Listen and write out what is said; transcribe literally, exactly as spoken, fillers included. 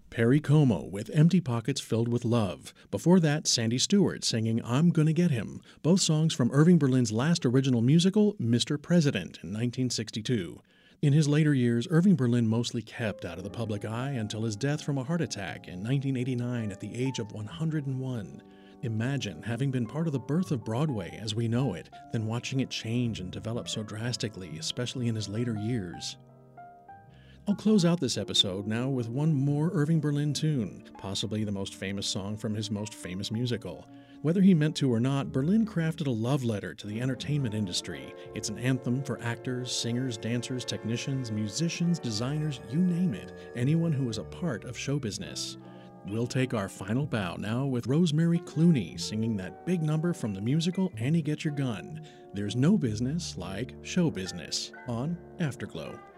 Perry Como with Empty Pockets Filled with Love. Before that, Sandy Stewart singing I'm Gonna Get Him, both songs from Irving Berlin's last original musical, Mister President, in nineteen sixty-two. In his later years, Irving Berlin mostly kept out of the public eye until his death from a heart attack in nineteen eighty-nine at the age of one hundred one. Imagine having been part of the birth of Broadway as we know it, then watching it change and develop so drastically, especially in his later years. I'll close out this episode now with one more Irving Berlin tune, possibly the most famous song from his most famous musical. Whether he meant to or not, Berlin crafted a love letter to the entertainment industry. It's an anthem for actors, singers, dancers, technicians, musicians, designers, you name it, anyone who is a part of show business. We'll take our final bow now with Rosemary Clooney singing that big number from the musical Annie Get Your Gun. There's no business like show business on Afterglow.